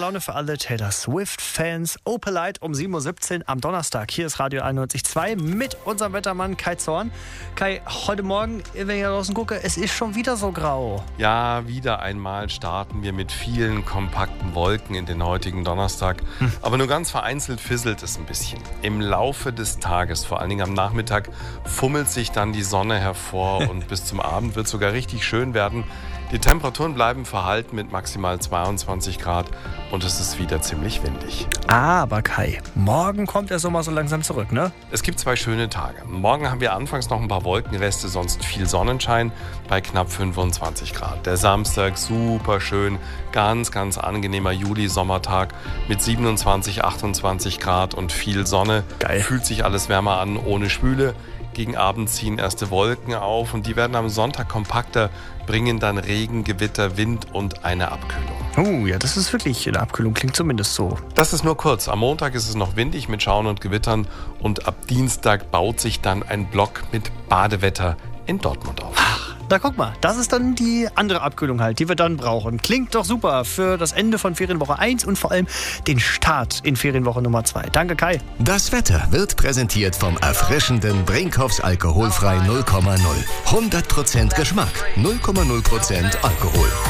Laune für alle Taylor Swift-Fans. Opelite um 7.17 Uhr am Donnerstag. Hier ist Radio 91.2 mit unserem Wettermann Kai Zorn. Kai, heute Morgen, wenn ich da draußen gucke, es ist schon wieder so grau. Ja, wieder einmal starten wir mit vielen kompakten Wolken in den heutigen Donnerstag. Aber nur ganz vereinzelt fisselt es ein bisschen. Im Laufe des Tages, vor allen Dingen am Nachmittag, fummelt sich dann die Sonne hervor und bis zum Abend wird es sogar richtig schön werden. Die Temperaturen bleiben verhalten mit maximal 22 Grad und es ist wieder ziemlich windig. Aber Kai, morgen kommt der Sommer so langsam zurück, ne? Es gibt 2 schöne Tage. Morgen haben wir anfangs noch ein paar Wolkenreste, sonst viel Sonnenschein bei knapp 25 Grad. Der Samstag super schön, ganz angenehmer Juli-Sommertag mit 27, 28 Grad und viel Sonne. Geil. Fühlt sich alles wärmer an, ohne Schwüle. Gegen Abend ziehen erste Wolken auf und die werden am Sonntag kompakter, bringen dann Regen, Gewitter, Wind und eine Abkühlung. Ja, das ist wirklich eine Abkühlung, klingt zumindest so. Das ist nur kurz. Am Montag ist es noch windig mit Schauern und Gewittern und ab Dienstag baut sich dann ein Block mit Badewetter in Dortmund auf. Ach, da guck mal, das ist dann die andere Abkühlung halt, die wir dann brauchen. Klingt doch super für das Ende von Ferienwoche 1 und vor allem den Start in Ferienwoche Nummer 2. Danke, Kai. Das Wetter wird präsentiert vom erfrischenden Brinkhoffs Alkoholfrei 0,0. 100% Geschmack, 0,0% Alkohol.